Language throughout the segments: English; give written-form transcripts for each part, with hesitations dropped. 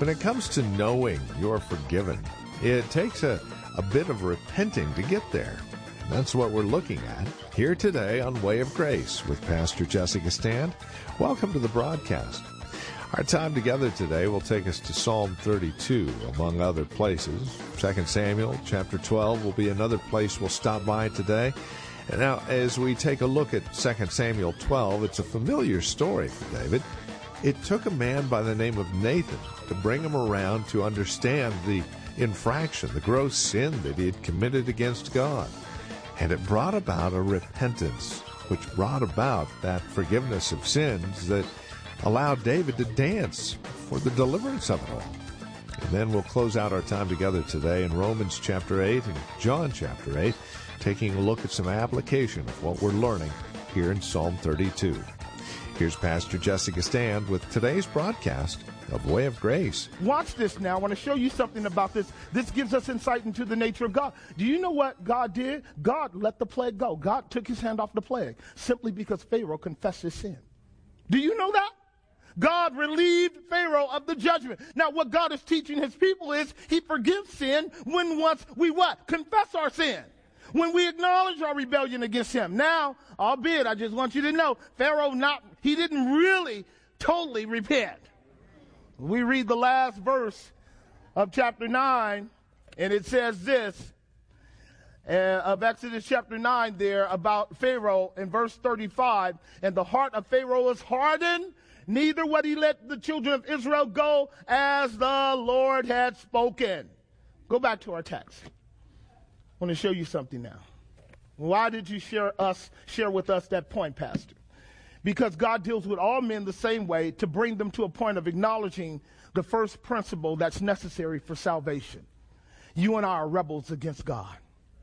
When it comes to knowing you're forgiven, it takes a bit of repenting to get there. That's what we're looking at here today on Way of Grace with Pastor Jessica Stand. Welcome to the broadcast. Our time together today will take us to Psalm 32, among other places. 2 Samuel chapter 12 will be another place we'll stop by today. And now, as we take a look at 2 Samuel 12, it's a familiar story for David. It took a man by the name of Nathan to bring him around to understand the infraction, the gross sin that he had committed against God. And it brought about a repentance, which brought about that forgiveness of sins that allowed David to dance for the deliverance of it all. And then we'll close out our time together today in Romans chapter 8 and John chapter 8, taking a look at some application of what we're learning here in Psalm 32. Here's Pastor Jessica Stand with today's broadcast of Way of Grace. Watch this now. I want to show you something about this. This gives us insight into the nature of God. Do you know what God did? God let the plague go. God took his hand off the plague simply because Pharaoh confessed his sin. Do you know that? God relieved Pharaoh of the judgment. Now, what God is teaching his people is he forgives sin when once we what? Confess our sin. When we acknowledge our rebellion against him. Now, albeit, I just want you to know, Pharaoh he didn't really totally repent. We read the last verse of chapter 9, and it says this, of Exodus chapter 9 there about Pharaoh in verse 35, and the heart of Pharaoh is hardened, neither would he let the children of Israel go as the Lord had spoken. Go back to our text. I want to show you something now. Why did you share with us that point, Pastor? Because God deals with all men the same way to bring them to a point of acknowledging the first principle that's necessary for salvation. You and I are rebels against God.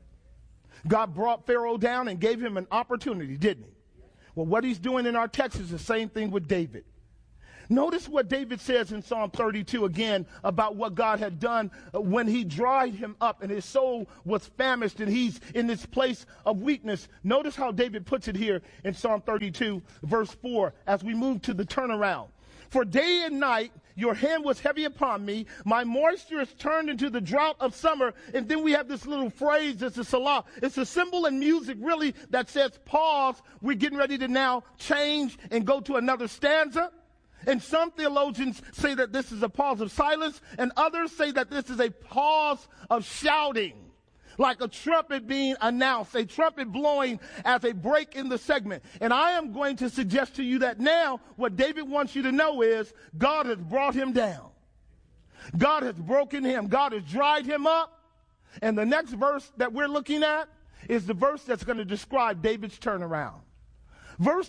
God brought Pharaoh down and gave him an opportunity, didn't he? Well, what he's doing in our text is the same thing with David. Notice what David says in Psalm 32 again about what God had done when he dried him up and his soul was famished and he's in this place of weakness. Notice how David puts it here in Psalm 32 verse 4 as we move to the turnaround. For day and night your hand was heavy upon me. My moisture is turned into the drought of summer. And then we have this little phrase, it's a salah. It's a symbol in music really that says pause. We're getting ready to now change and go to another stanza. And some theologians say that this is a pause of silence, and others say that this is a pause of shouting, like a trumpet being announced, a trumpet blowing as a break in the segment. And I am going to suggest to you that now what David wants you to know is God has brought him down. God has broken him. God has dried him up. And the next verse that we're looking at is the verse that's going to describe David's turnaround. Verse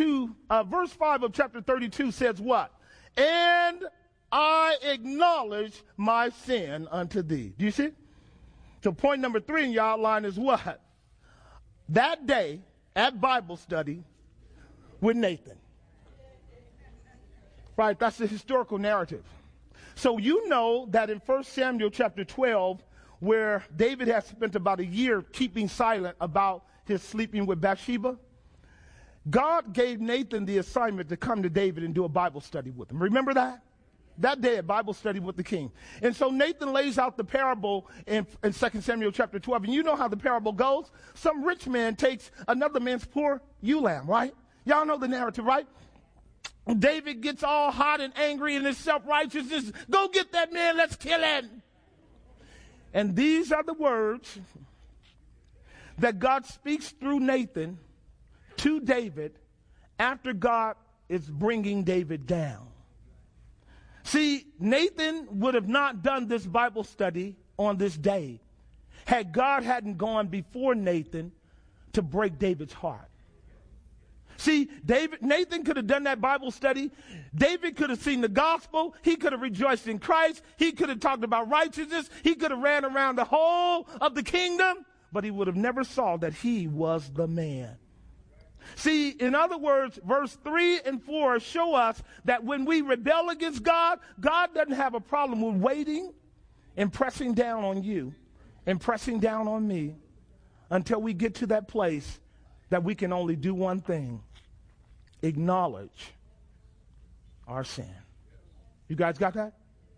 5 of chapter 32 says what? And I acknowledge my sin unto thee. Do you see? So point number 3 in your outline is what? That day at Bible study with Nathan. Right, that's the historical narrative. So you know that in 1 Samuel chapter 12, where David has spent about a year keeping silent about his sleeping with Bathsheba, God gave Nathan the assignment to come to David and do a Bible study with him. Remember that? That day, a Bible study with the king. And so Nathan lays out the parable in 2 Samuel chapter 12. And you know how the parable goes. Some rich man takes another man's poor ewe lamb, right? Y'all know the narrative, right? David gets all hot and angry in his self-righteousness. Go get that man, let's kill him. And these are the words that God speaks through Nathan to David after God is bringing David down. See, Nathan would have not done this Bible study on this day had God hadn't gone before Nathan to break David's heart. See, Nathan could have done that Bible study. David could have seen the gospel. He could have rejoiced in Christ. He could have talked about righteousness. He could have ran around the whole of the kingdom, but he would have never saw that he was the man. See, in other words, verse 3 and 4 show us that when we rebel against God, God doesn't have a problem with waiting and pressing down on you and pressing down on me until we get to that place that we can only do one thing: acknowledge our sin. You guys got that?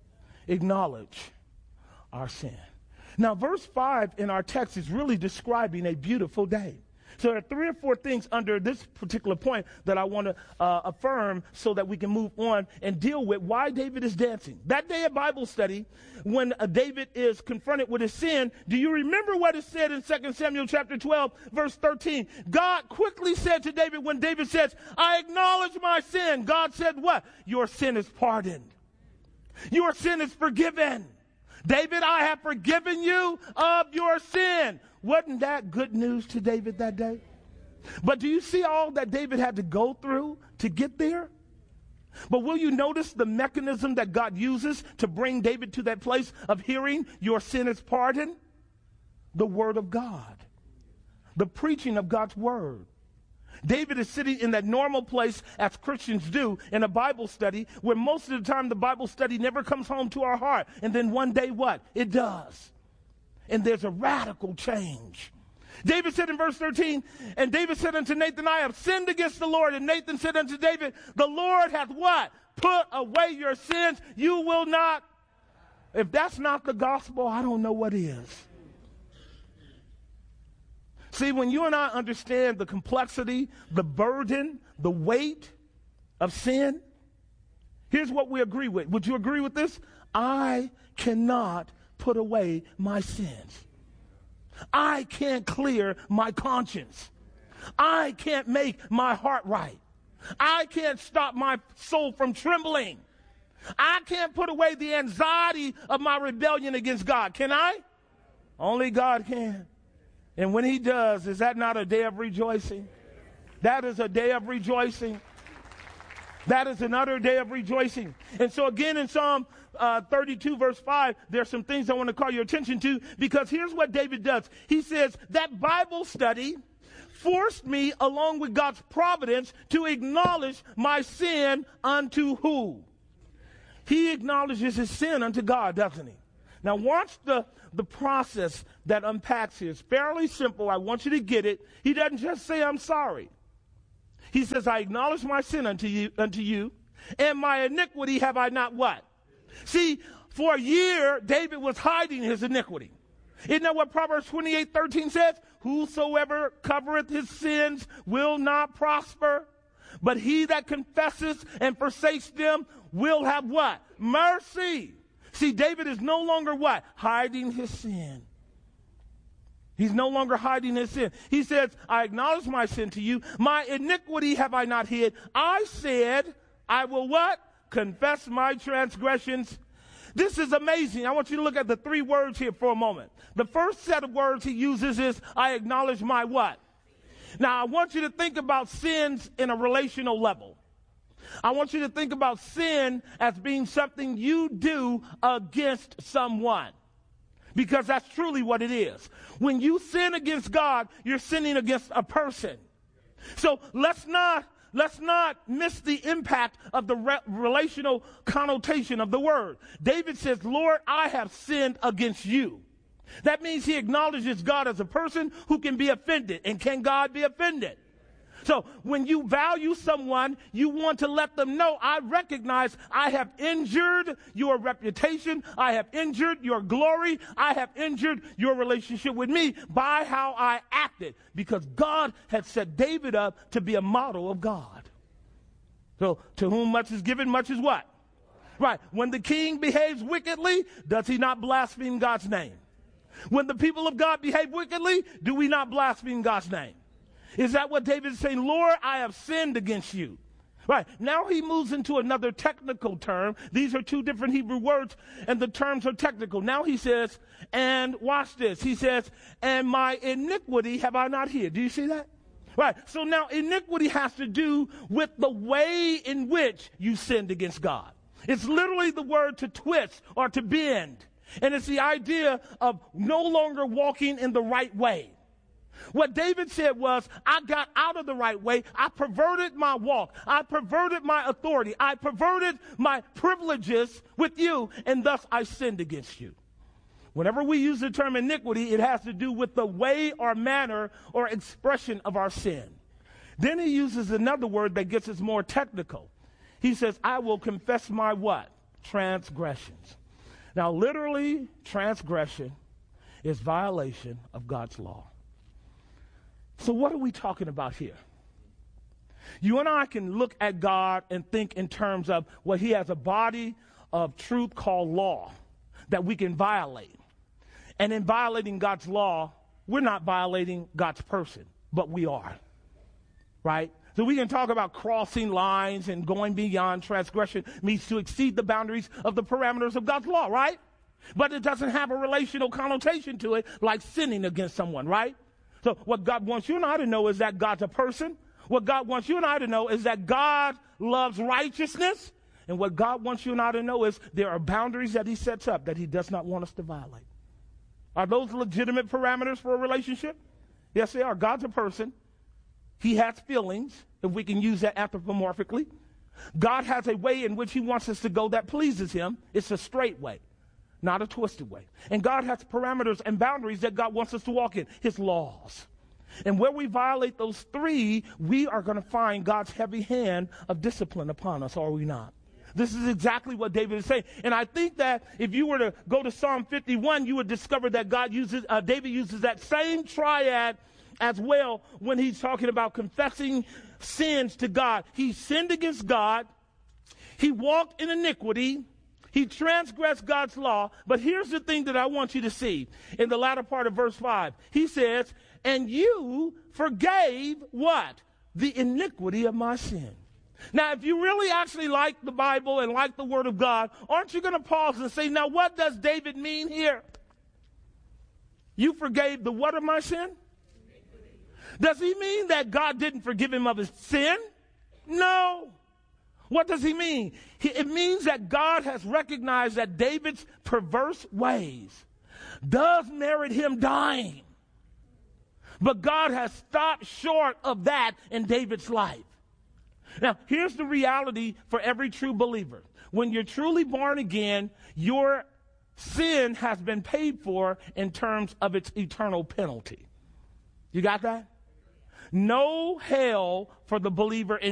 acknowledge our sin. Now, verse 5 in our text is really describing a beautiful day. So there are 3 or 4 things under this particular point that I want to affirm so that we can move on and deal with why David is dancing. That day at Bible study, when David is confronted with his sin, do you remember what it said in 2 Samuel chapter 12, verse 13? God quickly said to David, when David says, I acknowledge my sin, God said what? Your sin is pardoned. Your sin is forgiven. David, I have forgiven you of your sin. Wasn't that good news to David that day? But do you see all that David had to go through to get there? But will you notice the mechanism that God uses to bring David to that place of hearing your sin is pardoned? The Word of God. The preaching of God's Word. David is sitting in that normal place, as Christians do, in a Bible study, where most of the time the Bible study never comes home to our heart. And then one day what? It does. And there's a radical change. David said in verse 13, and David said unto Nathan, I have sinned against the Lord. And Nathan said unto David, the Lord hath what? Put away your sins. You will not. If that's not the gospel, I don't know what is. See, when you and I understand the complexity, the burden, the weight of sin, here's what we agree with. Would you agree with this? I cannot put away my sins. I can't clear my conscience. I can't make my heart right. I can't stop my soul from trembling. I can't put away the anxiety of my rebellion against God. Can I? Only God can. And when he does, is that not a day of rejoicing? That is a day of rejoicing. That is another day of rejoicing. And so again in Psalm 32 verse 5, there's some things I want to call your attention to, because here's what David does. He says, that Bible study forced me, along with God's providence, to acknowledge my sin unto who? He acknowledges his sin unto God, doesn't he? Now watch the process that unpacks here. It's fairly simple. I want you to get it. He doesn't just say, I'm sorry. He says, I acknowledge my sin unto you, and my iniquity have I not what? See, for a year, David was hiding his iniquity. Isn't that what Proverbs 28:13 says? Whosoever covereth his sins will not prosper, but he that confesses and forsakes them will have what? Mercy. See, David is no longer what? Hiding his sin. He's no longer hiding his sin. He says, I acknowledge my sin to you. My iniquity have I not hid. I said, I will what? Confess my transgressions. This is amazing. I want you to look at the 3 words here for a moment. The first set of words he uses is, I acknowledge my what? Now, I want you to think about sins in a relational level. I want you to think about sin as being something you do against someone, because that's truly what it is. When you sin against God, you're sinning against a person. So let's not miss the impact of the relational connotation of the word. David says, Lord, I have sinned against you. That means he acknowledges God as a person who can be offended. And can God be offended? So when you value someone, you want to let them know, I recognize I have injured your reputation. I have injured your glory. I have injured your relationship with me by how I acted, because God had set David up to be a model of God. So to whom much is given, much is what? Right. When the king behaves wickedly, does he not blaspheme God's name? When the people of God behave wickedly, do we not blaspheme God's name? Is that what David is saying? Lord, I have sinned against you. Right. Now he moves into another technical term. These are 2 different Hebrew words, and the terms are technical. Now he says, and watch this. He says, and my iniquity have I not hid. Do you see that? Right. So now iniquity has to do with the way in which you sinned against God. It's literally the word to twist or to bend. And it's the idea of no longer walking in the right way. What David said was, I got out of the right way. I perverted my walk. I perverted my authority. I perverted my privileges with you, and thus I sinned against you. Whenever we use the term iniquity, it has to do with the way or manner or expression of our sin. Then he uses another word that gets us more technical. He says, I will confess my what? Transgressions. Now, literally, transgression is violation of God's law. So what are we talking about here? You and I can look at God and think in terms of what he has a body of truth called law that we can violate. And in violating God's law, we're not violating God's person, but we are, right? So we can talk about crossing lines and going beyond. Transgression means to exceed the boundaries of the parameters of God's law, right? But it doesn't have a relational connotation to it like sinning against someone, right? So what God wants you and I to know is that God's a person. What God wants you and I to know is that God loves righteousness. And what God wants you and I to know is there are boundaries that he sets up that he does not want us to violate. Are those legitimate parameters for a relationship? Yes, they are. God's a person. He has feelings, if we can use that anthropomorphically. God has a way in which he wants us to go that pleases him. It's a straight way, not a twisted way. And God has parameters and boundaries that God wants us to walk in, his laws. And where we violate those three, we are going to find God's heavy hand of discipline upon us, are we not? This is exactly what David is saying. And I think that if you were to go to Psalm 51, you would discover that David uses that same triad as well when he's talking about confessing sins to God. He sinned against God. He walked in iniquity. He transgressed God's law. But here's the thing that I want you to see in the latter part of verse 5. He says, and you forgave what? The iniquity of my sin. Now, if you really actually like the Bible and like the Word of God, aren't you going to pause and say, now what does David mean here? You forgave the what of my sin? Does he mean that God didn't forgive him of his sin? No. What does he mean? It means that God has recognized that David's perverse ways does merit him dying. But God has stopped short of that in David's life. Now, here's the reality for every true believer. When you're truly born again, your sin has been paid for in terms of its eternal penalty. You got that? No hell for the believer in